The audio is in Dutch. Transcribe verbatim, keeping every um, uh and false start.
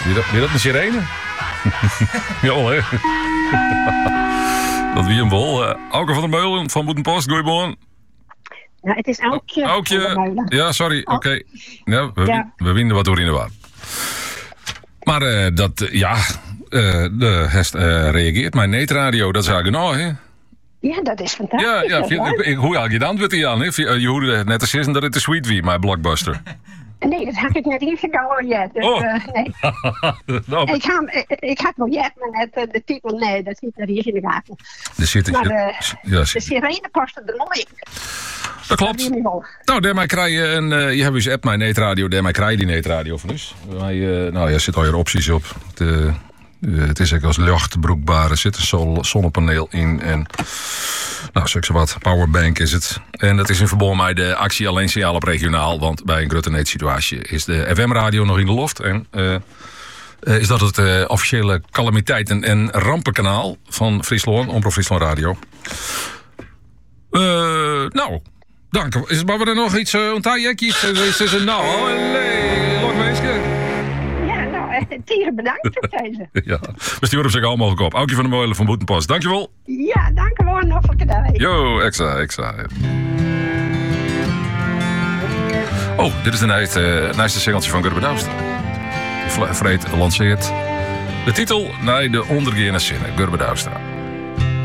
Weer dat, weer dat een sirene? Jawel, hè? Dat wie een bol. Uh, Auke van der Meulen van Boetenpost, goeiemorgen. Ja, het is Aukje. Aukje. Ja, sorry. Oké. Okay. Ja, we, ja. we winnen wat door in de war. Maar uh, dat, uh, ja, uh, de hest uh, reageert. Mijn neetradio, dat is eigenlijk nou, hè? Ja, dat is fantastisch. Ja, ja vind, ik, ik, hoe had je dan weer aan, hè? Je hoorde net als zeggen dat het de Sweet wie, mijn Blockbuster. Nee, dat had ik net ingekomen jet. Dus, oh. uh, nee. nou, ik, ga, ik, ik had wel jet, maar net uh, de titel, nee, dat zit er hier in de gaten. Er zit, maar ja, uh, ja, de sirene paste er nog in. Dat klopt. Nou, daarmee krijg je een... Uh, je hebt dus app mijn neetradio, daarmee krijg je die neetradio van ons. Uh, nou, ja, zit al je opties op. De, uh, het is ook als luchtbroekbaar. Er zit een sol, zonnepaneel in en... Nou, zeg wat. Powerbank is het. En dat is in verband met de actie Alleen Signaal op regionaal. Want bij een grote situatie is de F M-radio nog in de loft. En uh, uh, is dat het uh, officiële calamiteiten- en rampenkanaal van Friesland, Omroep Friesland Radio. Uh, nou, dank. Is het maar weer nog iets uh, ontaaijekjes? Is het nou? Oh, nee, log weesje. Ja, nou, uh, Tieren bedankt voor deze. Ja, we sturen op zich allemaal op. Aukje van der Meulen van Boetenpost. Dankjewel. Ja, dank u wel. Nog voor de Yo, extra, extra. Oh, dit is de nieuwste uh, singeltje van Gurbe Douwstra. Die Vreed lanceert de titel naar de ondergeënde zinnen. Gurbe Douwstra.